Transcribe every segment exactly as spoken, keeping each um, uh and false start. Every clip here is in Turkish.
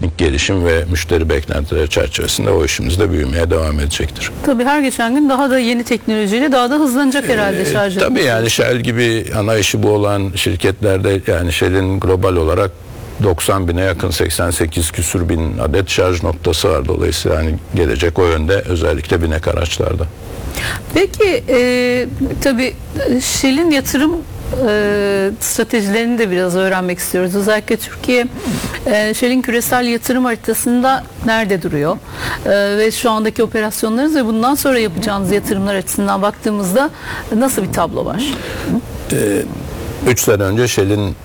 teknik gelişim ve müşteri beklentileri çerçevesinde o işimiz de büyümeye devam edecektir. Tabii her geçen gün daha da yeni teknolojiyle daha da hızlanacak herhalde ee, şarj etmek. Tabii yani Shell gibi ana işi bu olan şirketlerde, yani Shell'in global olarak doksan bine yakın, seksen sekiz küsür bin adet şarj noktası var. Dolayısıyla hani gelecek o yönde, özellikle binek araçlarda. Peki e, tabii Shell'in yatırım e, stratejilerini de biraz öğrenmek istiyoruz. Özellikle Türkiye e, Shell'in küresel yatırım haritasında nerede duruyor? E, ve şu andaki operasyonlarınız ve bundan sonra yapacağınız yatırımlar açısından baktığımızda nasıl bir tablo var? Üç sene önce Shell'in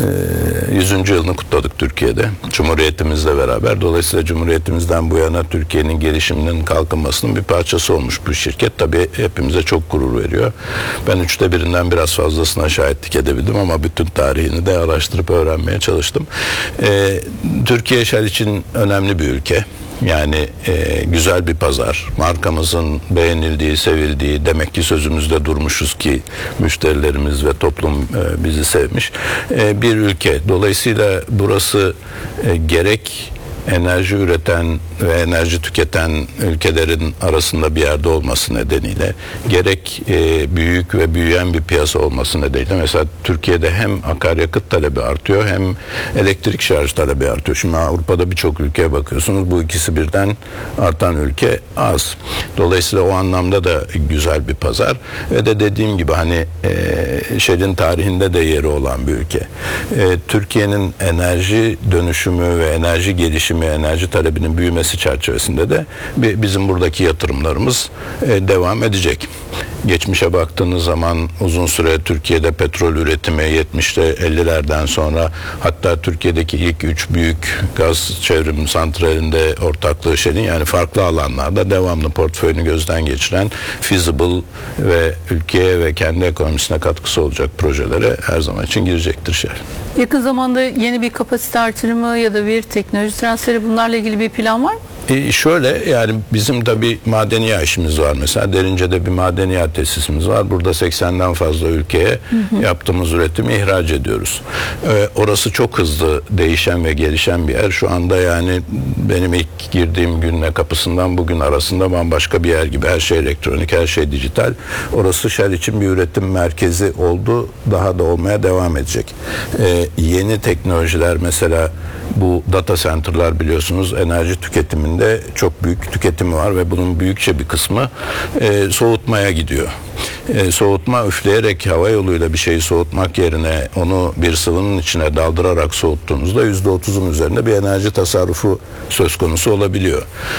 yüzüncü yılını kutladık Türkiye'de, Cumhuriyetimizle beraber. Dolayısıyla Cumhuriyetimizden bu yana Türkiye'nin gelişiminin, kalkınmasının bir parçası olmuş bu şirket. Tabii hepimize çok gurur veriyor. Ben üçte birinden biraz fazlasına şahitlik edebildim ama bütün tarihini de araştırıp öğrenmeye çalıştım. Ee, Türkiye Shell için önemli bir ülke. Yani e, güzel bir pazar. Markamızın beğenildiği, sevildiği, demek ki sözümüzde durmuşuz ki müşterilerimiz ve toplum e, bizi sevmiş e, bir ülke. Dolayısıyla burası e, gerek enerji üreten ve enerji tüketen ülkelerin arasında bir yerde olması nedeniyle, gerek e, büyük ve büyüyen bir piyasa olması nedeniyle, mesela Türkiye'de hem akaryakıt talebi artıyor hem elektrik şarj talebi artıyor. Şimdi Avrupa'da birçok ülkeye bakıyorsunuz, bu ikisi birden artan ülke az. Dolayısıyla o anlamda da güzel bir pazar ve de dediğim gibi hani e, Shell'in tarihinde de yeri olan bir ülke. E, Türkiye'nin enerji dönüşümü ve enerji gelişimi, enerji talebinin büyümesi çerçevesinde de bizim buradaki yatırımlarımız devam edecek. Geçmişe baktığınız zaman uzun süre Türkiye'de petrol üretimi yetmişte ellilerden sonra, hatta Türkiye'deki ilk üç büyük gaz çevrim santralinde ortaklığı Shell'in, yani farklı alanlarda devamlı portföyünü gözden geçiren, feasible ve ülkeye ve kendi ekonomisine katkısı olacak projelere her zaman için girecektir Shell. Yakın zamanda yeni bir kapasite artırımı ya da bir teknoloji transferi, bunlarla ilgili bir plan var mı? E şöyle, yani bizim de bir madeniyat işimiz var mesela. Derince'de bir madeniyat tesisimiz var. Burada seksenden fazla ülkeye hı hı. yaptığımız üretimi ihraç ediyoruz. Ee, orası çok hızlı değişen ve gelişen bir yer. Şu anda yani benim ilk girdiğim günle kapısından bugün arasında bambaşka bir yer gibi. Her şey elektronik, her şey dijital. Orası Shell için bir üretim merkezi oldu. Daha da olmaya devam edecek. Ee, yeni teknolojiler, mesela bu data center'lar, biliyorsunuz enerji tüketiminde çok büyük tüketimi var ve bunun büyükçe bir kısmı e, soğutmaya gidiyor. E, soğutma, üfleyerek hava yoluyla bir şeyi soğutmak yerine onu bir sıvının içine daldırarak soğuttuğunuzda yüzde otuzun üzerinde bir enerji tasarrufu söz konusu olabiliyor.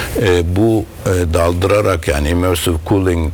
E, bu e, daldırarak, yani immersive cooling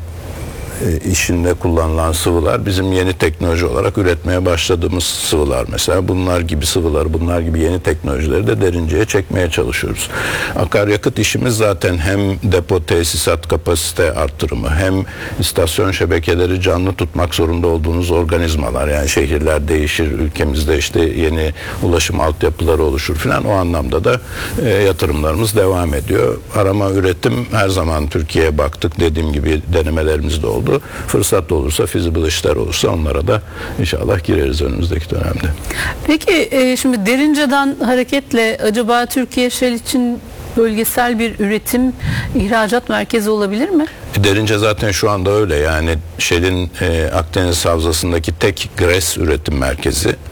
işinde kullanılan sıvılar bizim yeni teknoloji olarak üretmeye başladığımız sıvılar mesela. Bunlar gibi sıvılar, bunlar gibi yeni teknolojileri de Derince'ye çekmeye çalışıyoruz. Akaryakıt işimiz zaten hem depo tesisat kapasite arttırımı, hem istasyon şebekeleri canlı tutmak zorunda olduğunuz organizmalar. Yani şehirler değişir, ülkemizde işte yeni ulaşım altyapıları oluşur filan. O anlamda da e, yatırımlarımız devam ediyor. Arama üretim her zaman Türkiye'ye baktık. Dediğim gibi denemelerimiz de oldu. Fırsat olursa, feasible işler olursa onlara da inşallah gireriz önümüzdeki dönemde. Peki e, şimdi Derince'den hareketle acaba Türkiye Shell için bölgesel bir üretim, ihracat merkezi olabilir mi? Derince zaten şu anda öyle. Yani Shell'in e, Akdeniz Havzası'ndaki tek GRES üretim merkezi e,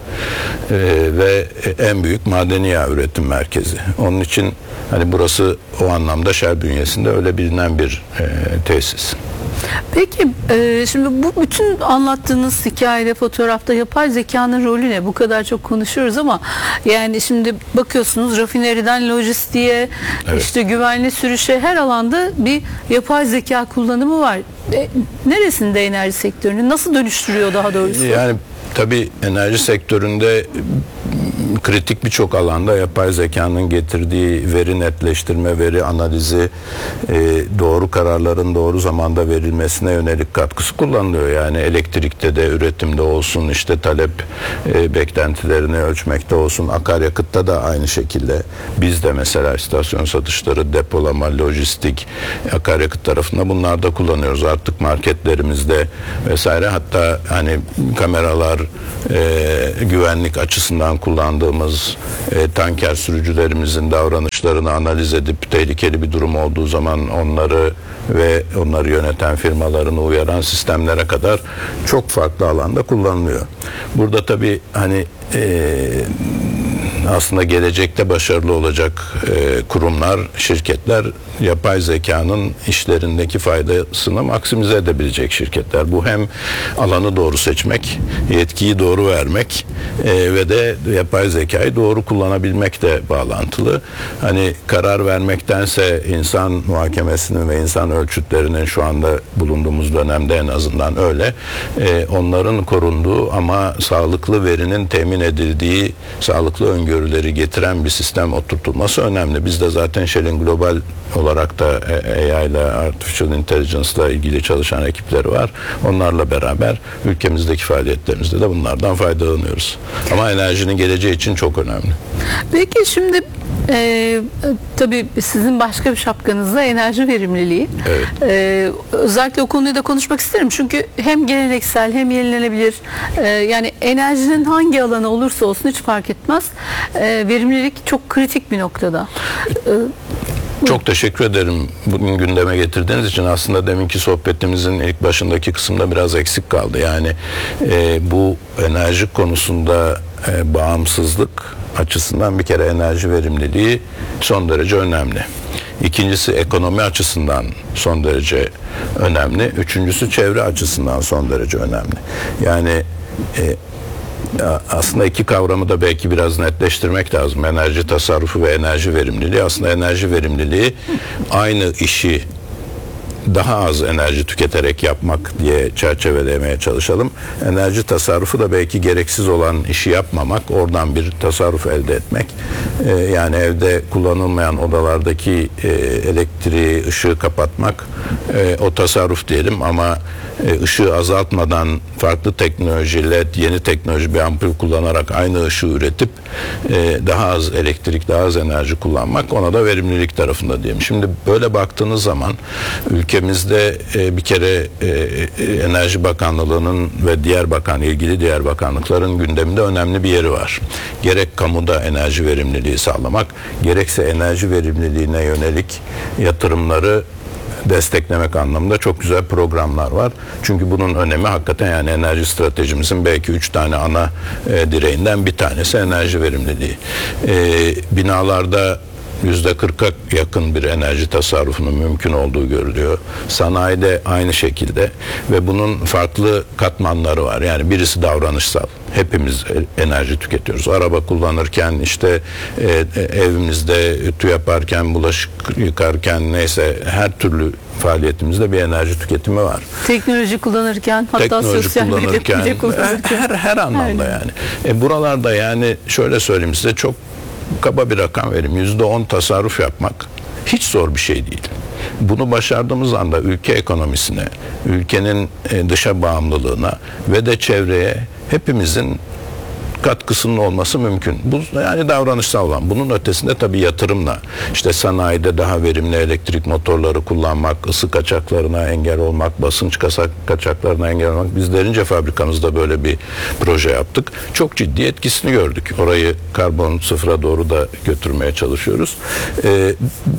ve en büyük madeniyat üretim merkezi. Onun için hani burası o anlamda Shell bünyesinde öyle bilinen bir e, tesis. Peki e, şimdi bu bütün anlattığınız hikayede, fotoğrafta yapay zekanın rolü ne? Bu kadar çok konuşuyoruz ama yani şimdi bakıyorsunuz rafineriden lojistiğe, evet, işte güvenli sürüşe, her alanda bir yapay zeka kullanımı var. E, neresinde enerji sektörünü nasıl dönüştürüyor daha doğrusu? Yani tabii enerji sektöründe kritik birçok alanda yapay zekanın getirdiği veri netleştirme, veri analizi, e, doğru kararların doğru zamanda verilmesine yönelik katkısı kullanılıyor. Yani elektrikte de, üretimde olsun, işte talep e, beklentilerini ölçmekte olsun, akaryakıtta da aynı şekilde. Biz de mesela istasyon satışları, depolama, lojistik, akaryakıt tarafında bunlar da kullanıyoruz. Artık marketlerimizde vesaire, hatta hani kameralar e, güvenlik açısından kullandığımız yaptığımız e, tanker sürücülerimizin davranışlarını analiz edip tehlikeli bir durum olduğu zaman onları ve onları yöneten firmalarını uyaran sistemlere kadar çok farklı alanda kullanılıyor. Burada tabii hani e, aslında gelecekte başarılı olacak e, kurumlar, şirketler yapay zekanın işlerindeki faydasını maksimize edebilecek şirketler. Bu hem alanı doğru seçmek, yetkiyi doğru vermek e, ve de yapay zekayı doğru kullanabilmekle bağlantılı. Hani karar vermektense insan muhakemesinin ve insan ölçütlerinin şu anda bulunduğumuz dönemde en azından öyle. E, onların korunduğu ama sağlıklı verinin temin edildiği, sağlıklı öngörüleri getiren bir sistem oturtulması önemli. Biz de zaten Shell'in global olarak da A I ile, Artificial Intelligence ile ilgili çalışan ekipleri var. Onlarla beraber ülkemizdeki faaliyetlerimizde de bunlardan faydalanıyoruz. Ama enerjinin geleceği için çok önemli. Peki şimdi e, tabii sizin başka bir şapkanızda enerji verimliliği. Evet. E, özellikle o konuyu da konuşmak isterim. Çünkü hem geleneksel hem yenilenebilir. E, yani enerjinin hangi alanı olursa olsun hiç fark etmez. E, verimlilik çok kritik bir noktada. E, Çok teşekkür ederim bugün gündeme getirdiğiniz için. Aslında deminki sohbetimizin ilk başındaki kısımda biraz eksik kaldı. Yani e, bu enerji konusunda e, bağımsızlık açısından bir kere enerji verimliliği son derece önemli. İkincisi ekonomi açısından son derece önemli. Üçüncüsü çevre açısından son derece önemli. Yani e, aslında iki kavramı da belki biraz netleştirmek lazım. Enerji tasarrufu ve enerji verimliliği. Aslında enerji verimliliği aynı işi daha az enerji tüketerek yapmak diye çerçevelemeye çalışalım. Enerji tasarrufu da belki gereksiz olan işi yapmamak, oradan bir tasarruf elde etmek. Ee, yani evde kullanılmayan odalardaki e, elektriği, ışığı kapatmak, e, o tasarruf diyelim ama e, ışığı azaltmadan farklı teknoloji, led, yeni teknoloji bir ampul kullanarak aynı ışığı üretip e, daha az elektrik, daha az enerji kullanmak, ona da verimlilik tarafında diyelim. Şimdi böyle baktığınız zaman ülkemizde e, bir kere e, e, Enerji Bakanlığı'nın ve diğer bakan, ilgili diğer bakanlıkların gündeminde önemli bir yeri var. Gerek kamuda enerji verimliliği sağlamak, gerekse enerji verimliliğine yönelik yatırımları desteklemek anlamında çok güzel programlar var. Çünkü bunun önemi hakikaten, yani enerji stratejimizin belki üç tane ana e, direğinden bir tanesi enerji verimliliği. E, binalarda yüzde kırka yakın bir enerji tasarrufunun mümkün olduğu görülüyor. Sanayide aynı şekilde ve bunun farklı katmanları var. Yani birisi davranışsal. Hepimiz enerji tüketiyoruz. Araba kullanırken, işte e, evimizde ütü yaparken, bulaşık yıkarken, neyse her türlü faaliyetimizde bir enerji tüketimi var. Teknoloji kullanırken, hatta Teknoloji sosyal kullanırken, medya kullanırken. her, her anlamda Aynen. yani. E, buralarda yani şöyle söyleyeyim size, çok kaba bir rakam vereyim. yüzde on tasarruf yapmak hiç zor bir şey değil. Bunu başardığımız anda ülke ekonomisine, ülkenin dışa bağımlılığına ve de çevreye hepimizin katkısının olması mümkün. Bu yani davranışsal olan. Bunun ötesinde tabii yatırımla, işte sanayide daha verimli elektrik motorları kullanmak, ısı kaçaklarına engel olmak, basınç kaçaklarına engel olmak. Biz derince fabrikamızda böyle bir proje yaptık. Çok ciddi etkisini gördük. Orayı karbon sıfıra doğru da götürmeye çalışıyoruz. Ee,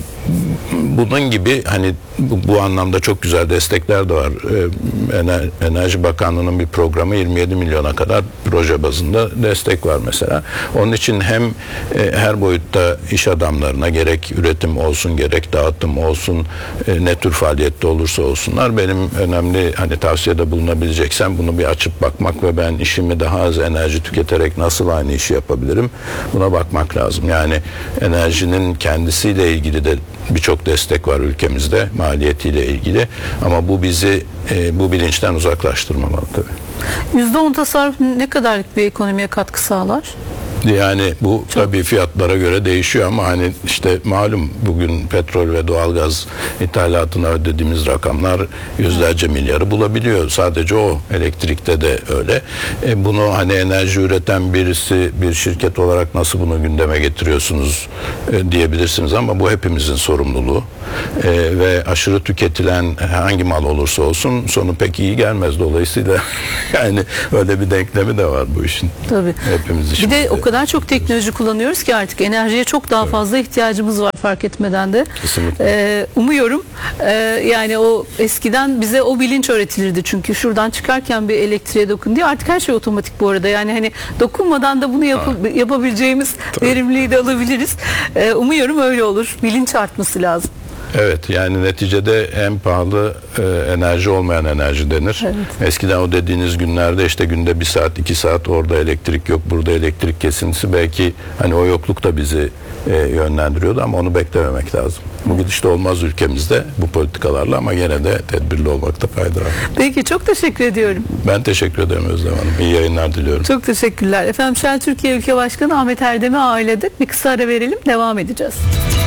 bunun gibi hani bu, bu anlamda çok güzel destekler de var. Ee, Enerji Bakanlığı'nın bir programı yirmi yedi milyona kadar proje bazında destek var mesela. Onun için hem e, her boyutta iş adamlarına, gerek üretim olsun, gerek dağıtım olsun, e, ne tür faaliyette olursa olsunlar, benim önemli hani tavsiyede bulunabileceksem bunu bir açıp bakmak ve ben işimi daha az enerji tüketerek nasıl aynı işi yapabilirim, buna bakmak lazım. Yani enerjinin kendisiyle ilgili de birçok destek var ülkemizde, maliyetiyle ilgili, ama bu bizi e, bu bilinçten uzaklaştırmamalı tabii. yüzde on tasarruf ne kadarlık bir ekonomiye katkı sağlar? Yani bu çok tabii fiyatlara göre değişiyor ama hani işte malum bugün petrol ve doğalgaz ithalatına ödediğimiz rakamlar yüzlerce milyarı bulabiliyor. Sadece o, elektrikte de öyle. E bunu hani enerji üreten birisi, bir şirket olarak nasıl bunu gündeme getiriyorsunuz e, diyebilirsiniz ama bu hepimizin sorumluluğu. E, ve aşırı tüketilen hangi mal olursa olsun sonu pek iyi gelmez. Dolayısıyla yani öyle bir denklemi de var bu işin. Tabii. Hepimiz için. Bir de o kadar kadar çok teknoloji kullanıyoruz ki artık enerjiye çok daha fazla ihtiyacımız var fark etmeden de. Kesinlikle. Ee, umuyorum e, yani o eskiden bize o bilinç öğretilirdi çünkü şuradan çıkarken bir elektriğe dokun diye, artık her şey otomatik bu arada, yani hani dokunmadan da bunu yap- yapabileceğimiz Tabii. verimliliği de alabiliriz. Ee, umuyorum öyle olur. Bilinç artması lazım. Evet, yani neticede en pahalı e, enerji olmayan enerji denir. Evet. Eskiden o dediğiniz günlerde işte günde bir saat iki saat orada elektrik yok, burada elektrik kesintisi, belki hani o yokluk da bizi e, yönlendiriyordu ama onu beklememek lazım. Bu gidişte olmaz ülkemizde bu politikalarla ama gene de tedbirli olmakta fayda var. Peki, çok teşekkür ediyorum. Ben teşekkür ederim Özlem Hanım. İyi yayınlar diliyorum. Çok teşekkürler. Efendim, Shell Türkiye Ülke Başkanı Ahmet Erdem'i ağırladık. Bir kısa ara verelim, devam edeceğiz.